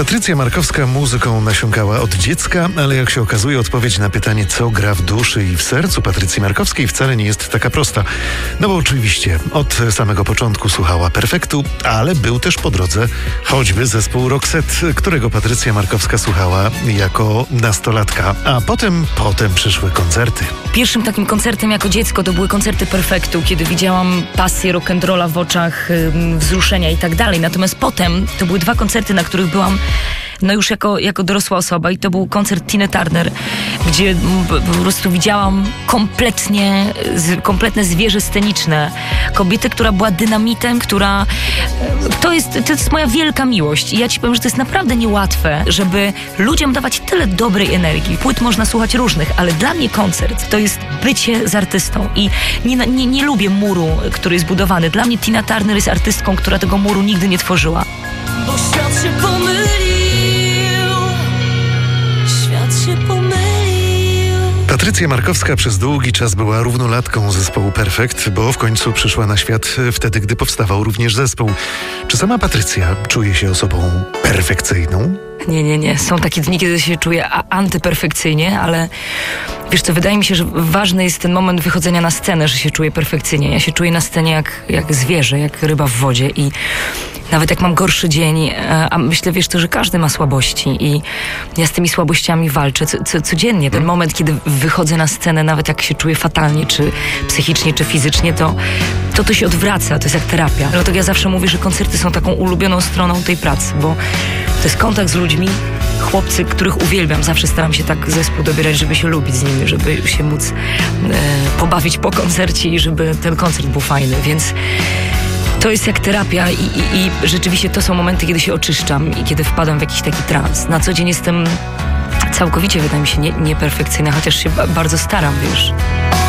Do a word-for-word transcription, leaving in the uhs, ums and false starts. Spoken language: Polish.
Patrycja Markowska muzyką nasiąkała od dziecka, ale jak się okazuje, odpowiedź na pytanie, co gra w duszy i w sercu Patrycji Markowskiej, wcale nie jest taka prosta. No bo oczywiście od samego początku słuchała Perfektu, ale był też po drodze choćby zespół Roxette, którego Patrycja Markowska słuchała jako nastolatka, a potem, potem przyszły koncerty. Pierwszym takim koncertem jako dziecko to były koncerty Perfektu, kiedy widziałam pasję rock'n'rolla w oczach, wzruszenia i tak dalej. Natomiast potem to były dwa koncerty, na których byłam no już jako, jako dorosła osoba i to był koncert Tiny Turner, gdzie po prostu widziałam kompletnie, kompletne zwierzę sceniczne. Kobietę, która była dynamitem, która... To jest, to jest moja wielka miłość i ja ci powiem, że to jest naprawdę niełatwe, żeby ludziom dawać tyle dobrej energii. Płyt można słuchać różnych, ale dla mnie koncert to jest bycie z artystą i nie, nie, nie lubię muru, który jest budowany. Dla mnie Tina Turner jest artystką, która tego muru nigdy nie tworzyła. Bo świat się pomylił, świat się pomylił. Patrycja Markowska przez długi czas była równolatką zespołu Perfekt, bo w końcu przyszła na świat wtedy, gdy powstawał również zespół. Czy sama Patrycja czuje się osobą perfekcyjną? Nie, nie, nie. Są takie dni, kiedy się czuję antyperfekcyjnie, ale wiesz co, wydaje mi się, że ważny jest ten moment wychodzenia na scenę, że się czuję perfekcyjnie. Ja się czuję na scenie jak, jak zwierzę, jak ryba w wodzie i nawet jak mam gorszy dzień, a myślę, wiesz, to, że każdy ma słabości i ja z tymi słabościami walczę co, co, codziennie. Ten moment, kiedy wychodzę na scenę, nawet jak się czuję fatalnie, czy psychicznie, czy fizycznie, to to, to się odwraca, to jest jak terapia. Dlatego ja zawsze mówię, że koncerty są taką ulubioną stroną tej pracy, bo to jest kontakt z ludźmi, chłopcy, których uwielbiam. Zawsze staram się tak zespół dobierać, żeby się lubić z nimi, żeby się móc e, pobawić po koncercie i żeby ten koncert był fajny, więc to jest jak terapia i, i, i rzeczywiście to są momenty, kiedy się oczyszczam i kiedy wpadam w jakiś taki trans. Na co dzień jestem całkowicie, wydaje mi się, nie, nieperfekcyjna, chociaż się ba- bardzo staram, wiesz.